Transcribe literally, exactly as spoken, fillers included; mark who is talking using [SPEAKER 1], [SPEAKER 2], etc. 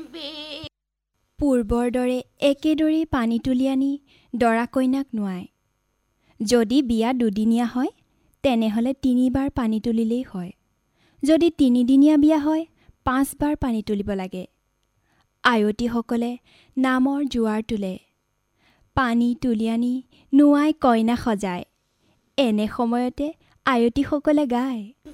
[SPEAKER 1] পূৰ্বৰ দৰে একেদৰেই পানী তুলি আনি দৰা কইনাক নোৱায়। যদি বিয়া দুদিনীয়া হয় তেনেহ'লে তিনিবাৰ পানী তুলিলেই হয়। যদি তিনিদিনীয়া বিয়া হয় পাঁচবাৰ পানী তুলিব লাগে। আয়তীসকলে নামৰ জোৱাৰ তোলে। পানী তুলি আনি নোৱাই কইনা সজায়। এনে সময়তে আয়তীসকলে গায়।